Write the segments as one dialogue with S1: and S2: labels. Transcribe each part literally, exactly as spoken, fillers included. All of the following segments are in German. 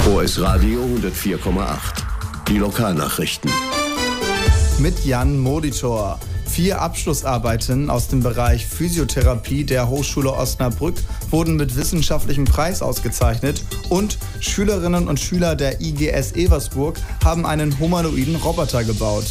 S1: O S Radio hundertvier Komma acht. Die Lokalnachrichten.
S2: Mit Jan Molitor. Vier Abschlussarbeiten aus dem Bereich Physiotherapie der Hochschule Osnabrück wurden mit wissenschaftlichem Preis ausgezeichnet und Schülerinnen und Schüler der I G S Eversburg haben einen humanoiden Roboter gebaut.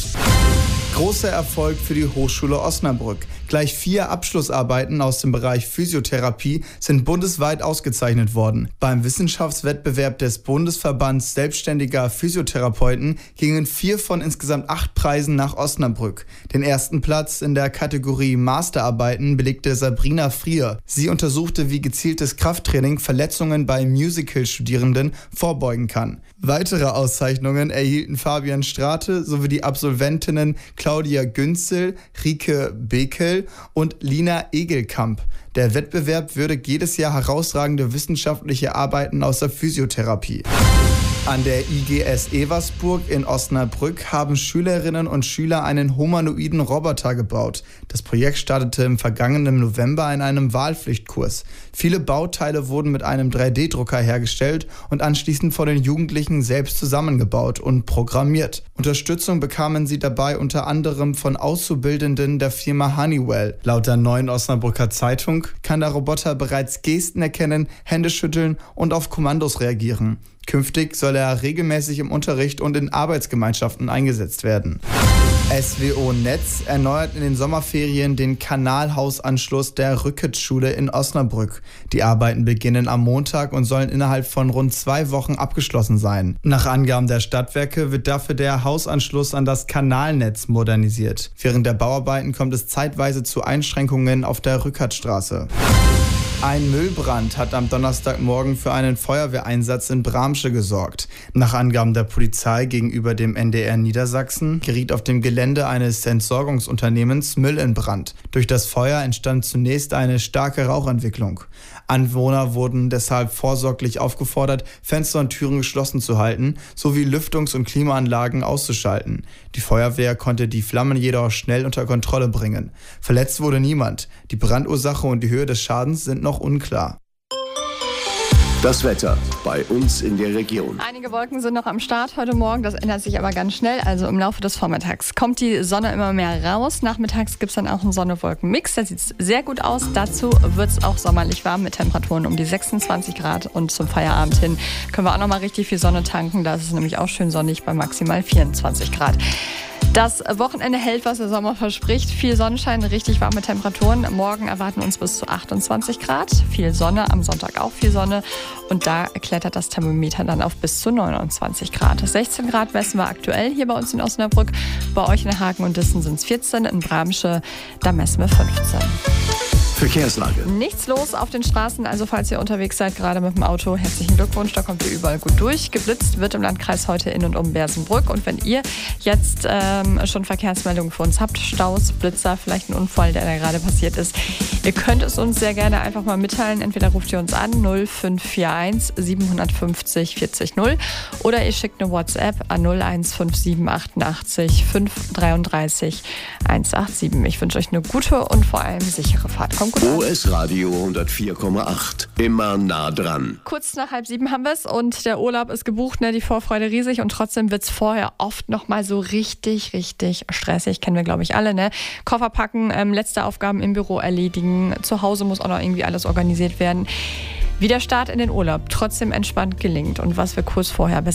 S2: Großer Erfolg für die Hochschule Osnabrück. Gleich vier Abschlussarbeiten aus dem Bereich Physiotherapie sind bundesweit ausgezeichnet worden. Beim Wissenschaftswettbewerb des Bundesverbands Selbstständiger Physiotherapeuten gingen vier von insgesamt acht Preisen nach Osnabrück. Den ersten Platz in der Kategorie Masterarbeiten belegte Sabrina Frier. Sie untersuchte, wie gezieltes Krafttraining Verletzungen bei Musical-Studierenden vorbeugen kann. Weitere Auszeichnungen erhielten Fabian Strate sowie die Absolventinnen Claudia Günzel, Rike Bekel und Lina Egelkamp. Der Wettbewerb würdigt jedes Jahr herausragende wissenschaftliche Arbeiten aus der Physiotherapie. An der I G S Eversburg in Osnabrück haben Schülerinnen und Schüler einen humanoiden Roboter gebaut. Das Projekt startete im vergangenen November in einem Wahlpflichtkurs. Viele Bauteile wurden mit einem drei D Drucker hergestellt und anschließend von den Jugendlichen selbst zusammengebaut und programmiert. Unterstützung bekamen sie dabei unter anderem von Auszubildenden der Firma Honeywell. Laut der Neuen Osnabrücker Zeitung kann der Roboter bereits Gesten erkennen, Hände schütteln und auf Kommandos reagieren. Künftig soll er regelmäßig im Unterricht und in Arbeitsgemeinschaften eingesetzt werden. S W O Netz erneuert in den Sommerferien den Kanalhausanschluss der Rückert-Schule in Osnabrück. Die Arbeiten beginnen am Montag und sollen innerhalb von rund zwei Wochen abgeschlossen sein. Nach Angaben der Stadtwerke wird dafür der Hausanschluss an das Kanalnetz modernisiert. Während der Bauarbeiten kommt es zeitweise zu Einschränkungen auf der Rückertstraße. Ein Müllbrand hat am Donnerstagmorgen für einen Feuerwehreinsatz in Bramsche gesorgt. Nach Angaben der Polizei gegenüber dem N D R Niedersachsen geriet auf dem Gelände eines Entsorgungsunternehmens Müll in Brand. Durch das Feuer entstand zunächst eine starke Rauchentwicklung. Anwohner wurden deshalb vorsorglich aufgefordert, Fenster und Türen geschlossen zu halten, sowie Lüftungs- und Klimaanlagen auszuschalten. Die Feuerwehr konnte die Flammen jedoch schnell unter Kontrolle bringen. Verletzt wurde niemand. Die Brandursache und die Höhe des Schadens sind noch unklar.
S1: Das Wetter bei uns in der Region.
S3: Einige Wolken sind noch am Start heute Morgen, das ändert sich aber ganz schnell. Also im Laufe des Vormittags kommt die Sonne immer mehr raus. Nachmittags gibt es dann auch einen Sonne-Wolken-Mix. Da sieht es sehr gut aus. Dazu wird es auch sommerlich warm mit Temperaturen um die sechsundzwanzig Grad. Und zum Feierabend hin können wir auch nochmal richtig viel Sonne tanken. Da ist es nämlich auch schön sonnig bei maximal vierundzwanzig Grad. Das Wochenende hält, was der Sommer verspricht. Viel Sonnenschein, richtig warme Temperaturen. Morgen erwarten uns bis zu achtundzwanzig Grad. Viel Sonne, am Sonntag auch viel Sonne. Und da klettert das Thermometer dann auf bis zu neunundzwanzig Grad. sechzehn Grad messen wir aktuell hier bei uns in Osnabrück. Bei euch in Hagen und Dissen sind es vierzehn. In Bramsche, da messen wir fünfzehn.
S1: Verkehrslage.
S3: Nichts los auf den Straßen, also falls ihr unterwegs seid, gerade mit dem Auto, herzlichen Glückwunsch, da kommt ihr überall gut durch. Geblitzt wird im Landkreis heute in und um Bersenbrück. Und wenn ihr jetzt ähm, schon Verkehrsmeldungen für uns habt, Staus, Blitzer, vielleicht ein Unfall, der da gerade passiert ist, ihr könnt es uns sehr gerne einfach mal mitteilen. Entweder ruft ihr uns an null fünf vier eins sieben fünf null vierzig null oder ihr schickt eine WhatsApp an null eins fünf sieben achtundachtzig fünf dreiunddreißig hundertsiebenundachtzig. Ich wünsche euch eine gute und vor allem sichere Fahrt. Kommt gut an.
S1: O S Radio hundertvier Komma acht. Immer nah dran.
S3: Kurz nach halb sieben haben wir es und der Urlaub ist gebucht, ne? Die Vorfreude riesig und trotzdem wird es vorher oft nochmal so richtig, richtig stressig. Kennen wir, glaube ich, alle, ne? Koffer packen, ähm, letzte Aufgaben im Büro erledigen. Zu Hause muss auch noch irgendwie alles organisiert werden. Wie der Start in den Urlaub trotzdem entspannt gelingt und was wir kurz vorher